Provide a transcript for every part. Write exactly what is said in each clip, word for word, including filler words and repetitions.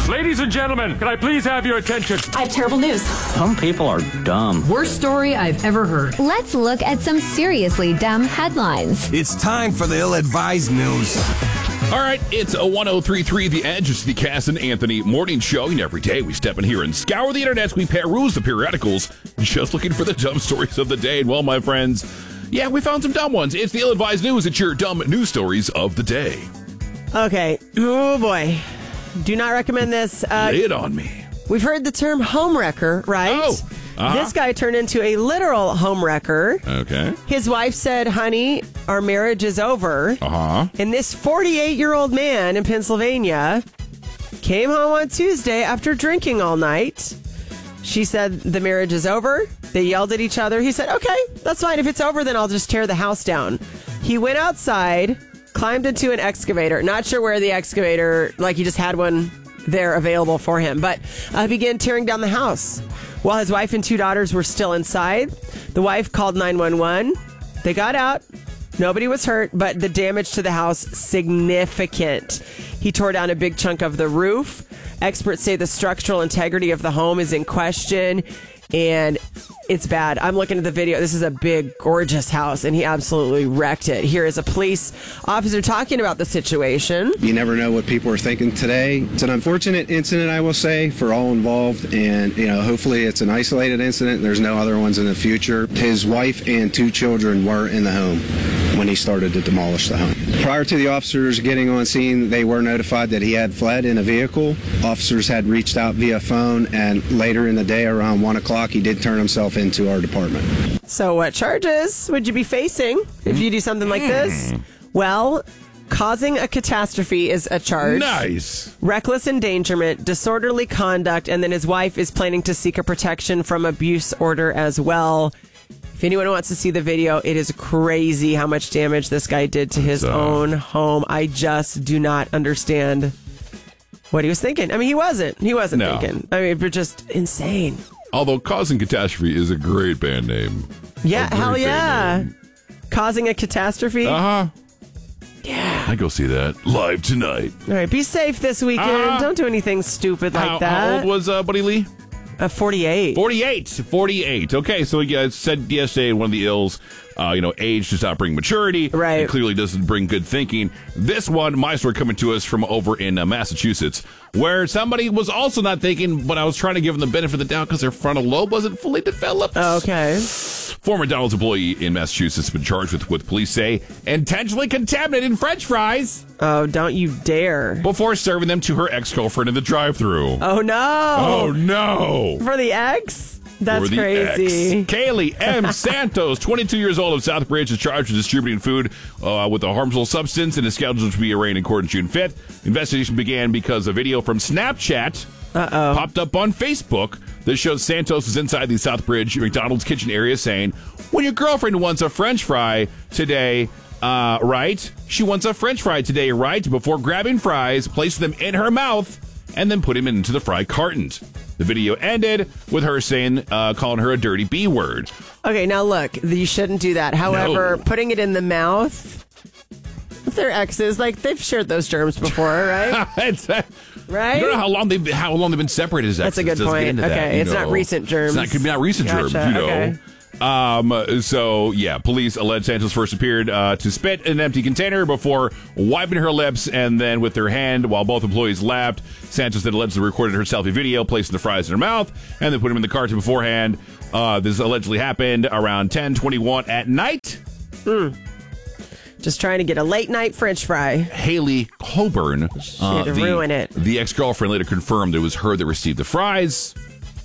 Ladies and gentlemen, can I please have your attention? I have terrible news. Some people are dumb. Worst story I've ever heard. Let's look at some seriously dumb headlines. It's time for the ill-advised news. All right, it's a one oh three point three The Edge. It's the Cass and Anthony morning show. And every day we step in here and scour the internet. We peruse the periodicals, just looking for the dumb stories of the day. And well, my friends, yeah, we found some dumb ones. It's the ill-advised news. It's your dumb news stories of the day. Okay. Oh, boy. Do not recommend this. Uh, Lay it on me. We've heard the term homewrecker, right? Oh. Uh-huh. This guy turned into a literal homewrecker. Okay. His wife said, honey, our marriage is over. Uh-huh. And this forty-eight-year-old man in Pennsylvania came home on Tuesday after drinking all night. She said the marriage is over. They yelled at each other. He said, okay, that's fine. If it's over, then I'll just tear the house down. He went outside, climbed into an excavator. Not sure where the excavator, like he just had one there available for him, but uh, began tearing down the house. While his wife and two daughters were still inside, the wife called nine one one. They got out. Nobody was hurt, but the damage to the house, significant. He tore down a big chunk of the roof. Experts say the structural integrity of the home is in question, and it's bad. I'm looking at the video. This is a big, gorgeous house, and he absolutely wrecked it. Here is a police officer talking about the situation. You never know what people are thinking today. It's an unfortunate incident, I will say, for all involved, and you know, hopefully it's an isolated incident. There's no other ones in the future. His wife and two children were in the home when he started to demolish the home. Prior to the officers getting on scene, they were notified that he had fled in a vehicle. Officers had reached out via phone, and later in the day, around one o'clock, he did turn himself into our department. So what charges would you be facing if you do something like this? Well, causing a catastrophe is a charge. Nice. Reckless endangerment, disorderly conduct, and then his wife is planning to seek a protection from abuse order as well. If anyone wants to see the video, it is crazy how much damage this guy did to his so. own home. I just do not understand what he was thinking. I mean, he wasn't. He wasn't no. thinking. I mean, we're just insane. Although Causing Catastrophe is a great band name. Yeah, hell yeah. Causing a Catastrophe? Uh-huh. Yeah. I go see that live tonight. All right, be safe this weekend. Uh-huh. Don't do anything stupid like how, that. How old was uh, Buddy Lee? Uh, forty-eight. forty-eight. forty-eight. Okay, so yeah, it said yesterday in one of the ills, uh, you know, age does not bring maturity. Right. It clearly doesn't bring good thinking. This one, my story coming to us from over in uh, Massachusetts, where somebody was also not thinking, but I was trying to give them the benefit of the doubt because their frontal lobe wasn't fully developed. Okay. Former McDonald's employee in Massachusetts has been charged with what police say intentionally contaminated French fries. Oh, don't you dare. Before serving them to her ex-girlfriend in the drive-thru. Oh, no. Oh, no. For the ex? That's For the crazy. Ex. Kaylee M. Santos, twenty-two years old of Southbridge, is charged with distributing food uh, with a harmful substance and is scheduled to be arraigned in court on June fifth. Investigation began because a video from Snapchat Uh-oh. popped up on Facebook. This shows Santos is inside the Southbridge McDonald's kitchen area saying, when your girlfriend wants a French fry today, uh, right? She wants a French fry today, right? Before grabbing fries, place them in her mouth, and then put them into the fry cartons. The video ended with her saying, uh, calling her a dirty B word. Okay, now look, you shouldn't do that. However, No. putting it in the mouth, if they're exes, like, they've shared those germs before, right? it's, uh, Right? I don't know how long they've how long they've been separated as That's a exes. good Doesn't get point. into Okay, that, you it's not know. recent germs. It's not, could be not recent Gotcha, germs, you know. okay. Um, so, yeah, police allege Santos first appeared uh, to spit in an empty container before wiping her lips and then with her hand while both employees laughed. Santos then allegedly recorded her selfie video, placing the fries in her mouth, and then put them in the carton beforehand. Uh, this allegedly happened around ten twenty-one at night. Mm. Just trying to get a late night French fry. Haley Coburn, uh, to the, ruin it. the ex-girlfriend, later confirmed it was her that received the fries.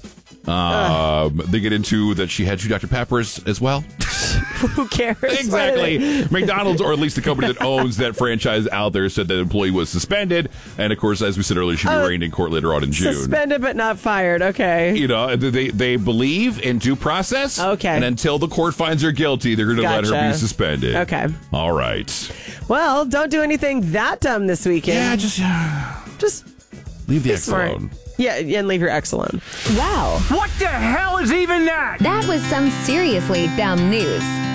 Um, they get into that she had two Doctor Peppers as well. Who cares? Exactly. McDonald's, or at least the company that owns that franchise out there, said that the employee was suspended. And, of course, as we said earlier, she'll be Oh, arraigned in court later on in June. Suspended but not fired. Okay. You know, they they believe in due process. Okay. And until the court finds her guilty, they're going to let her Gotcha. be suspended. Okay. All right. Well, don't do anything that dumb this weekend. Yeah, just, just leave the be ex smart. alone. Yeah, and leave your ex alone. Wow. What the hell is even that? That was some seriously dumb news.